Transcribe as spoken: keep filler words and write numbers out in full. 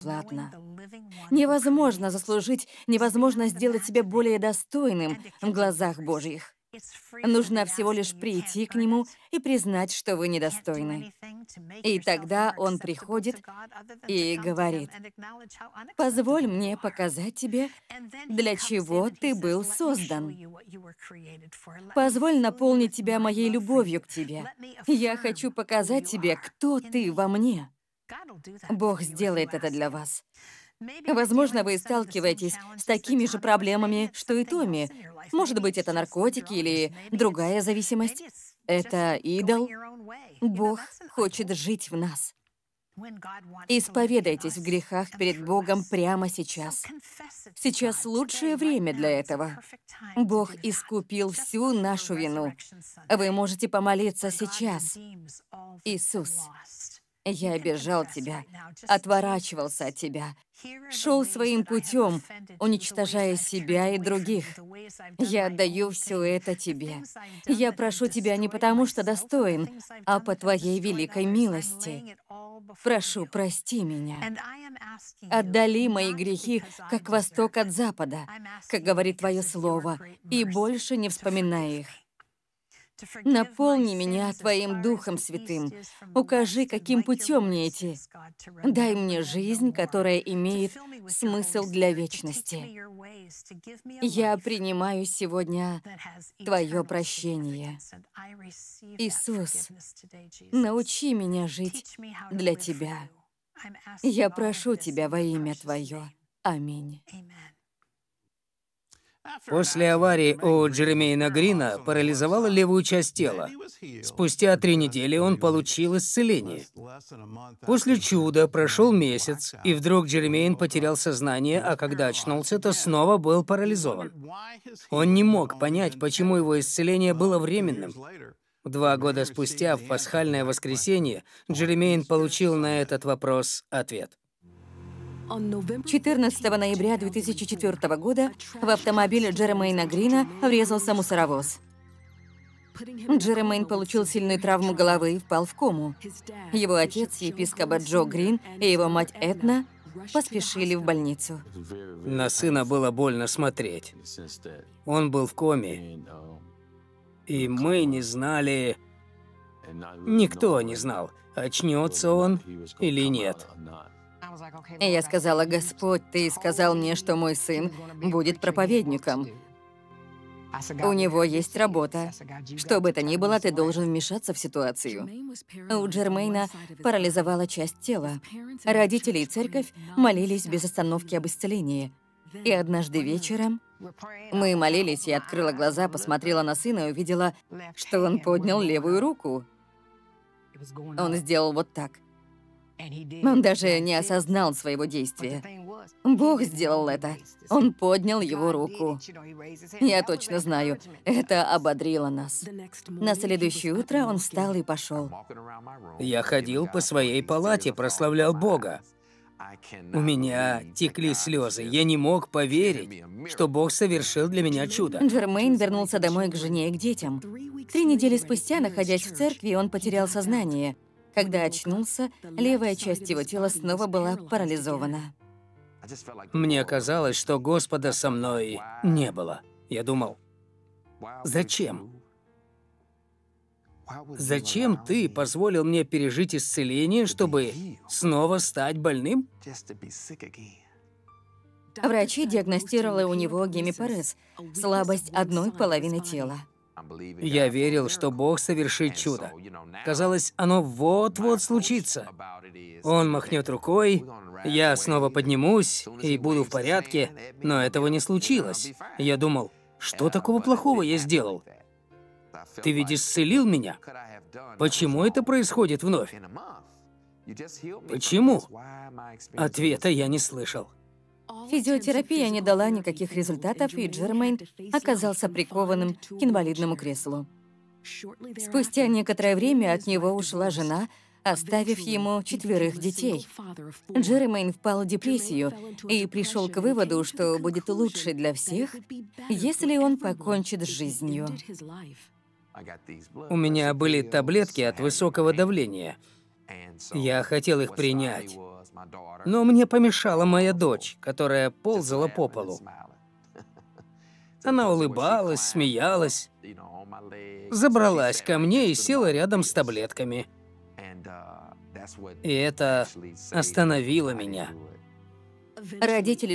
бесплатно. Невозможно заслужить, невозможно сделать себя более достойным в глазах Божьих. Нужно всего лишь прийти к Нему и признать, что вы недостойны. И тогда Он приходит и говорит: «Позволь мне показать тебе, для чего ты был создан. Позволь наполнить тебя моей любовью к тебе. Я хочу показать тебе, кто ты во мне». Бог сделает это для вас. Возможно, вы сталкиваетесь с такими же проблемами, что и Томми. Может быть, это наркотики или другая зависимость. Это идол. Бог хочет жить в нас. Исповедайтесь в грехах перед Богом прямо сейчас. Сейчас лучшее время для этого. Бог искупил всю нашу вину. Вы можете помолиться сейчас. Иисус, я обижал тебя, отворачивался от тебя, шел своим путем, уничтожая себя и других. Я отдаю все это тебе. Я прошу тебя не потому, что достоин, а по твоей великой милости. Прошу, прости меня. Отдали мои грехи, как восток от запада, как говорит твое слово, и больше не вспоминай их. Наполни меня Твоим Духом Святым. Укажи, каким путем мне идти. Дай мне жизнь, которая имеет смысл для вечности. Я принимаю сегодня Твое прощение. Иисус, научи меня жить для Тебя. Я прошу Тебя во имя Твое. Аминь. После аварии у Джеремейна Грина парализовала левую часть тела. Спустя три недели он получил исцеление. После чуда прошел месяц, и вдруг Джеремейн потерял сознание, а когда очнулся, то снова был парализован. Он не мог понять, почему его исцеление было временным. Два года спустя, в пасхальное воскресенье, Джеремейн получил на этот вопрос ответ. четырнадцатого ноября две тысячи четвёртого года в автомобиль Джеремейна Грина врезался мусоровоз. Джеремейн получил сильную травму головы и впал в кому. Его отец, епископ Джо Грин, и его мать Этна поспешили в больницу. На сына было больно смотреть. Он был в коме, и мы не знали... Никто не знал, очнется он или нет. И я сказала: «Господь, Ты сказал мне, что мой сын будет проповедником. У него есть работа. Что бы то ни было, ты должен вмешаться в ситуацию». У Джермейна парализовала часть тела. Родители и церковь молились без остановки об исцелении. И однажды вечером мы молились, я открыла глаза, посмотрела на сына и увидела, что он поднял левую руку. Он сделал вот так. Он даже не осознал своего действия. Бог сделал это. Он поднял его руку. Я точно знаю, это ободрило нас. На следующее утро он встал и пошел. Я ходил по своей палате, прославлял Бога. У меня текли слезы. Я не мог поверить, что Бог совершил для меня чудо. Джермейн вернулся домой к жене и к детям. Три недели спустя, находясь в церкви, он потерял сознание. Когда очнулся, левая часть его тела снова была парализована. Мне казалось, что Господа со мной не было. Я думал, зачем? Зачем ты позволил мне пережить исцеление, чтобы снова стать больным? Врачи диагностировали у него гемипарез, слабость одной половины тела. Я верил, что Бог совершит чудо. Казалось, оно вот-вот случится. Он махнет рукой, я снова поднимусь и буду в порядке, но этого не случилось. Я думал, что такого плохого я сделал? Ты ведь исцелил меня. Почему это происходит вновь? Почему? Ответа я не слышал. Физиотерапия не дала никаких результатов, и Джермейн оказался прикованным к инвалидному креслу. Спустя некоторое время от него ушла жена, оставив ему четверых детей. Джермейн впал в депрессию и пришел к выводу, что будет лучше для всех, если он покончит с жизнью. У меня были таблетки от высокого давления. Я хотел их принять, Но мне помешала моя дочь, которая ползала по полу. Она улыбалась, смеялась, забралась ко мне и села рядом с таблетками. И это остановило меня. Родители